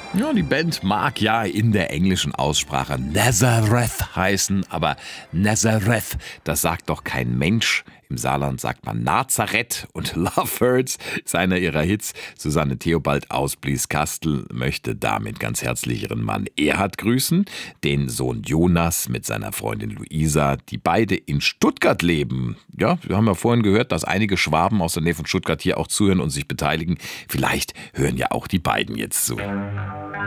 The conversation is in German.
Ja, die Band mag ja in der englischen Aussprache Nazareth heißen, aber Nazareth, das sagt doch kein Mensch. Im Saarland sagt man Nazareth und Love Hurts ist einer ihrer Hits. Susanne Theobald aus Blieskastel möchte damit ganz herzlich ihren Mann Erhard grüßen, den Sohn Jonas mit seiner Freundin Luisa, die beide in Stuttgart leben. Ja, wir haben ja vorhin gehört, dass einige Schwaben aus der Nähe von Stuttgart hier auch zuhören und sich beteiligen. Vielleicht hören ja auch die beiden jetzt zu.